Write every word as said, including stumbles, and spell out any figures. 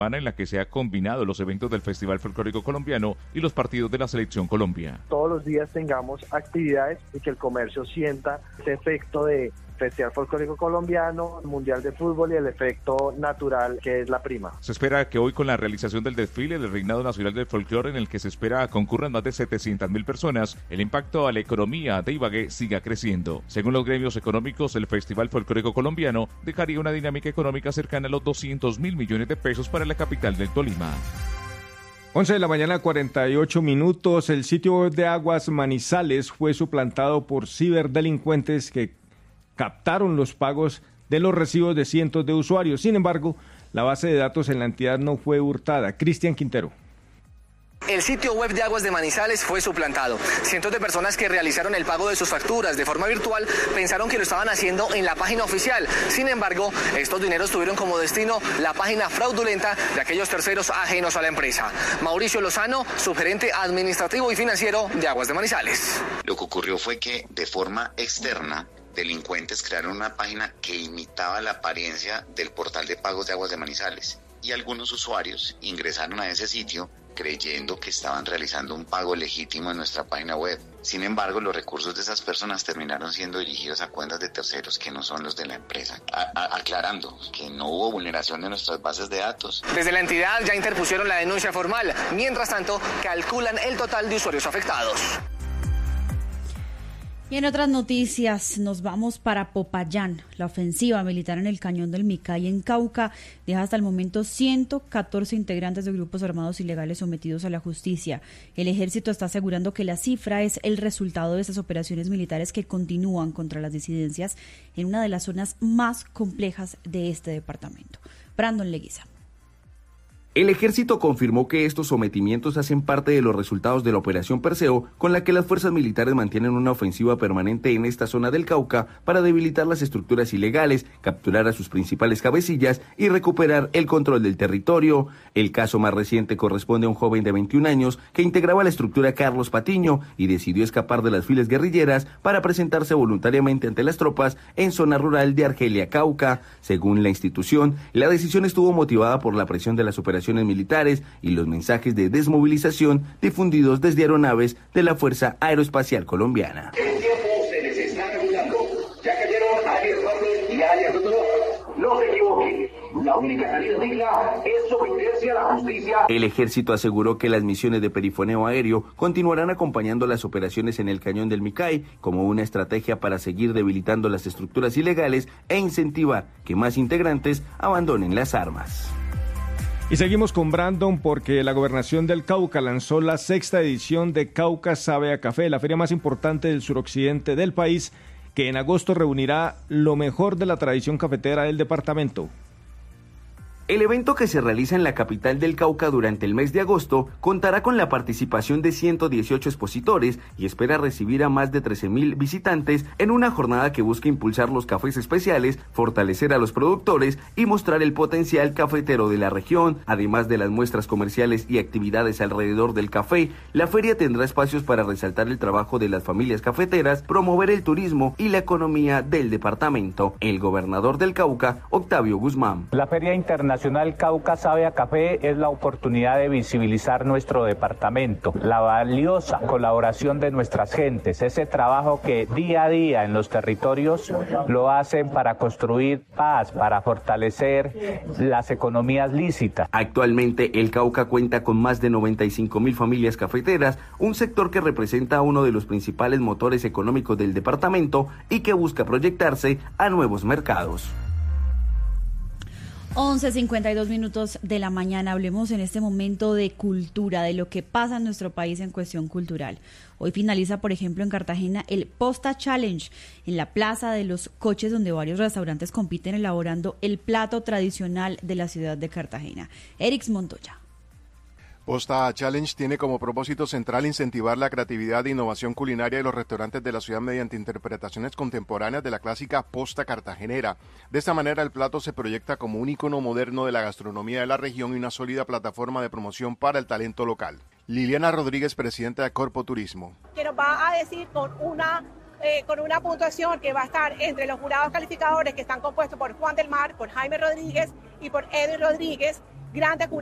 en la que se ha combinado los eventos del Festival Folclórico Colombiano y los partidos de la Selección Colombia. Todos los días tengamos actividades y que el comercio sienta ese efecto de Festival Folclórico Colombiano, Mundial de Fútbol y el efecto natural que es la prima. Se espera que hoy, con la realización del desfile del Reinado Nacional del Folclore, en el que se espera concurran más de setecientas mil personas, el impacto a la economía de Ibagué siga creciendo. Según los gremios económicos, el Festival Folclórico Colombiano dejaría una dinámica económica cercana a los doscientos mil millones de pesos para la capital del Tolima. once de la mañana, cuarenta y ocho minutos. El sitio web de Aguas Manizales fue suplantado por ciberdelincuentes que captaron los pagos de los recibos de cientos de usuarios. Sin embargo, la base de datos en la entidad no fue hurtada. Cristian Quintero. El sitio web de Aguas de Manizales fue suplantado. Cientos de personas que realizaron el pago de sus facturas de forma virtual pensaron que lo estaban haciendo en la página oficial. Sin embargo, estos dineros tuvieron como destino la página fraudulenta de aquellos terceros ajenos a la empresa. Mauricio Lozano, subgerente administrativo y financiero de Aguas de Manizales. Lo que ocurrió fue que de forma externa, delincuentes crearon una página que imitaba la apariencia del portal de pagos de Aguas de Manizales y algunos usuarios ingresaron a ese sitio creyendo que estaban realizando un pago legítimo en nuestra página web. Sin embargo, los recursos de esas personas terminaron siendo dirigidos a cuentas de terceros que no son los de la empresa. A- a- aclarando que no hubo vulneración de nuestras bases de datos. Desde la entidad ya interpusieron la denuncia formal. Mientras tanto, calculan el total de usuarios afectados. Y en otras noticias, nos vamos para Popayán. La ofensiva militar en el cañón del Micay en Cauca deja hasta el momento ciento catorce integrantes de grupos armados ilegales sometidos a la justicia. El ejército está asegurando que la cifra es el resultado de esas operaciones militares que continúan contra las disidencias en una de las zonas más complejas de este departamento. Brandon Leguiza. El ejército confirmó que estos sometimientos hacen parte de los resultados de la Operación Perseo, con la que las fuerzas militares mantienen una ofensiva permanente en esta zona del Cauca para debilitar las estructuras ilegales, capturar a sus principales cabecillas y recuperar el control del territorio. El caso más reciente corresponde a un joven de veintiún años que integraba la estructura Carlos Patiño y decidió escapar de las filas guerrilleras para presentarse voluntariamente ante las tropas en zona rural de Argelia, Cauca. Según la institución, la decisión estuvo motivada por la presión de las operaciones militares y los mensajes de desmovilización difundidos desde aeronaves de la Fuerza Aeroespacial Colombiana. El tiempo se les está regulando. Ya cayeron áreas Robles y áreas Totó. No se equivoquen. La única salida digna es someterse a la justicia. El ejército aseguró que las misiones de perifoneo aéreo continuarán acompañando las operaciones en el cañón del Micay como una estrategia para seguir debilitando las estructuras ilegales e incentivar que más integrantes abandonen las armas. Y seguimos con Brandon porque la Gobernación del Cauca lanzó la sexta edición de Cauca Sabe a Café, la feria más importante del suroccidente del país, que en agosto reunirá lo mejor de la tradición cafetera del departamento. El evento, que se realiza en la capital del Cauca durante el mes de agosto, contará con la participación de ciento dieciocho expositores y espera recibir a más de trece mil visitantes en una jornada que busca impulsar los cafés especiales, fortalecer a los productores y mostrar el potencial cafetero de la región. Además de las muestras comerciales y actividades alrededor del café, la feria tendrá espacios para resaltar el trabajo de las familias cafeteras, promover el turismo y la economía del departamento. El gobernador del Cauca, Octavio Guzmán. La Feria Internacional Cauca Sabe a Café es la oportunidad de visibilizar nuestro departamento, la valiosa colaboración de nuestras gentes, ese trabajo que día a día en los territorios lo hacen para construir paz, para fortalecer las economías lícitas. Actualmente el Cauca cuenta con más de noventa y cinco mil familias cafeteras, un sector que representa uno de los principales motores económicos del departamento y que busca proyectarse a nuevos mercados. once cincuenta y dos minutos de la mañana. Hablemos en este momento de cultura, de lo que pasa en nuestro país en cuestión cultural. Hoy finaliza, por ejemplo, en Cartagena el Posta Challenge, en la Plaza de los Coches, donde varios restaurantes compiten elaborando el plato tradicional de la ciudad de Cartagena. Erix Montoya. Posta Challenge tiene como propósito central incentivar la creatividad e innovación culinaria de los restaurantes de la ciudad mediante interpretaciones contemporáneas de la clásica posta cartagenera. De esta manera, el plato se proyecta como un ícono moderno de la gastronomía de la región y una sólida plataforma de promoción para el talento local. Liliana Rodríguez, presidenta de Corpo Turismo. Que nos va a decir con una, eh, con una puntuación que va a estar entre los jurados calificadores, que están compuestos por Juan del Mar, por Jaime Rodríguez y por Edwin Rodríguez, grandes